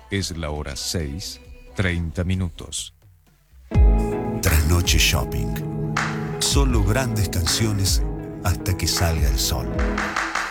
Es la hora 6:30. Trasnoche Shopping. Solo grandes canciones hasta que salga el sol.